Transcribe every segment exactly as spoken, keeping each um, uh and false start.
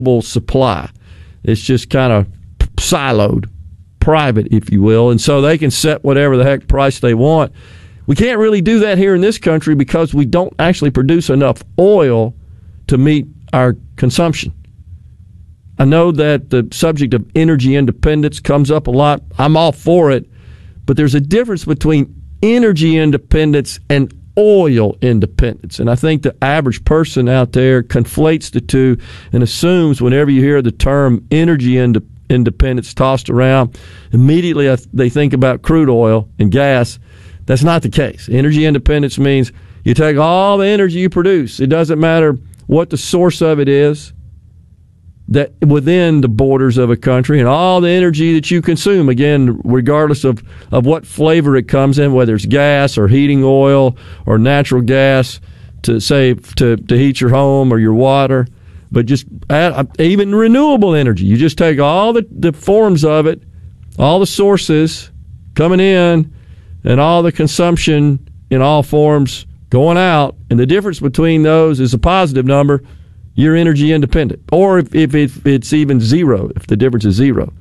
supply. It's just kind of siloed, private, if you will, and so they can set whatever the heck price they want. We can't really do that here in this country because we don't actually produce enough oil to meet our consumption. I know that the subject of energy independence comes up a lot. I'm all for it, but there's a difference between energy independence and oil independence. And I think the average person out there conflates the two and assumes whenever you hear the term energy ind- independence tossed around, immediately they think about crude oil and gas. That's not the case. Energy independence means you take all the energy you produce. It doesn't matter what the source of it is, that within the borders of a country, and all the energy that you consume, again, regardless of, of what flavor it comes in, whether it's gas or heating oil or natural gas to say to, to heat your home or your water, but just add, even renewable energy. You just take all the, the forms of it, all the sources coming in, and all the consumption in all forms going out, and the difference between those is a positive number. You're energy independent. Or if, if, if it's even zero, if the difference is zero.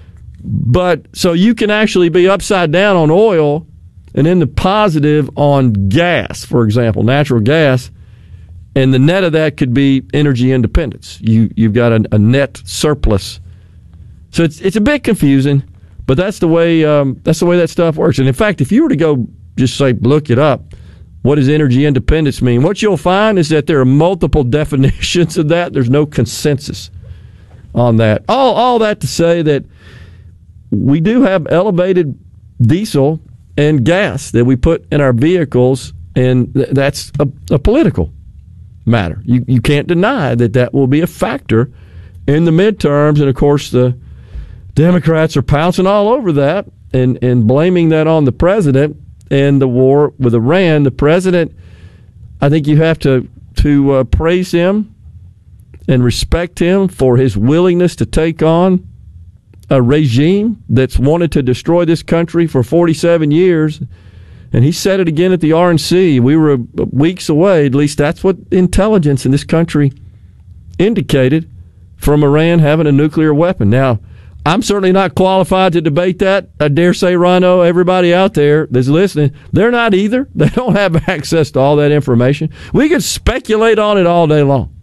But so you can actually be upside down on oil and in the positive on gas, for example, natural gas, and the net of that could be energy independence. You, you've got a, a net surplus. So it's it's a bit confusing, but that's the way um, that's the way that stuff works. And in fact, if you were to go just say look it up, what does energy independence mean? What you'll find is that there are multiple definitions of that. There's no consensus on that. All, all that to say that we do have elevated diesel and gas that we put in our vehicles, and th- that's a, a political matter. You, you can't deny that that will be a factor in the midterms, and of course the Democrats are pouncing all over that and, and blaming that on the president. And the war with Iran, the president, I think you have to to uh, praise him and respect him for his willingness to take on a regime that's wanted to destroy this country for forty-seven years. And he said it again at the R N C. We were weeks away, at least that's what intelligence in this country indicated, from Iran having a nuclear weapon. Now, I'm certainly not qualified to debate that. I dare say, Rhino, everybody out there that's listening, they're not either. They don't have access to all that information. We could speculate on it all day long.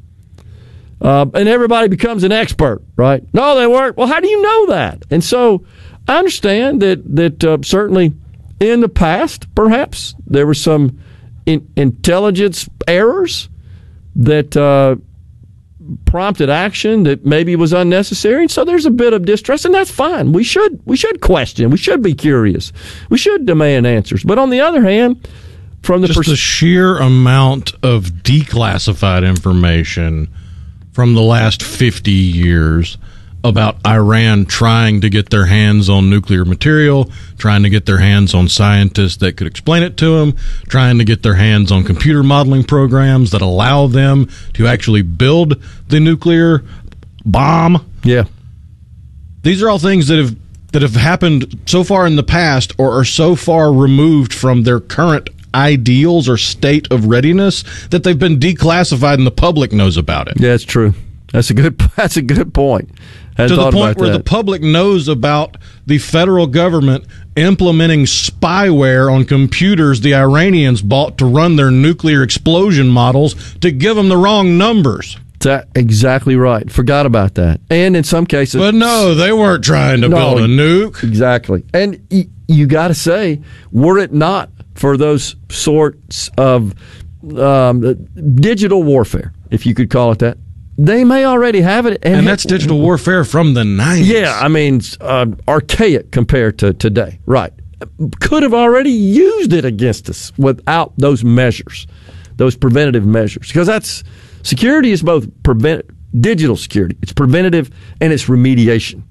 Uh, and everybody becomes an expert, right? No, they weren't. Well, how do you know that? And so I understand that, that uh, certainly in the past, perhaps, there were some in- intelligence errors that uh, prompted action that maybe was unnecessary, and so there's a bit of distrust, and that's fine. We should we should question, we should be curious, we should demand answers. But on the other hand, from the just pers- the sheer amount of declassified information from the last fifty years about Iran trying to get their hands on nuclear material, trying to get their hands on scientists that could explain it to them, trying to get their hands on computer modeling programs that allow them to actually build the nuclear bomb. Yeah. These are all things that have that have happened so far in the past or are so far removed from their current ideals or state of readiness that they've been declassified and the public knows about it. Yeah, it's true. That's a good that's a good point. To the point where the public knows about the federal government implementing spyware on computers the Iranians bought to run their nuclear explosion models to give them the wrong numbers. That's exactly right. Forgot about that. And in some cases... But no, they weren't trying to no, build a nuke. Exactly. And y- you got to say, were it not for those sorts of um, digital warfare, if you could call it that, they may already have it. And, and that's have, digital warfare from the nineties. Yeah, I mean, uh, archaic compared to today. Right. Could have already used it against us without those measures, those preventative measures. Because that's, security is both prevent, digital security. It's preventative and it's remediation.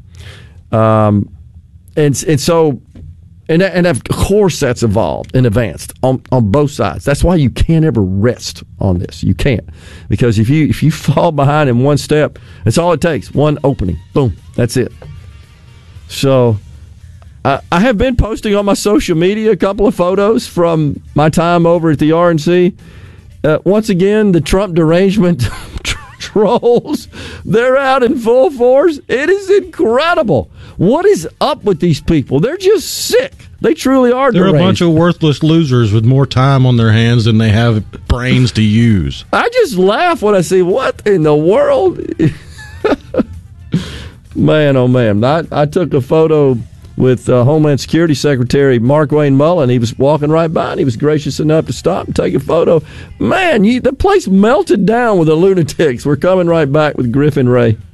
Um, and, and so... And, and of course that's evolved and advanced on, on both sides. That's why you can't ever rest on this. You can't. Because if you if you fall behind in one step, that's all it takes. One opening. Boom. That's it. So I, I have been posting on my social media a couple of photos from my time over at the R N C. Uh, once again, the Trump derangement patrols. They're out in full force. It is incredible. What is up with these people? They're just sick. They truly are They're deranged. a bunch of worthless losers with more time on their hands than they have brains to use. I just laugh when I see, what in the world? Man, oh man. I, I took a photo with uh, Homeland Security Secretary Markwayne Mullen. He was walking right by, and he was gracious enough to stop and take a photo. Man, you, the place melted down with the lunatics. We're coming right back with Griffin Ray.